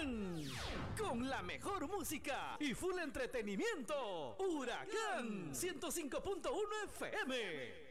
Huracán. Con la mejor música y full entretenimiento. Huracán 105.1 FM.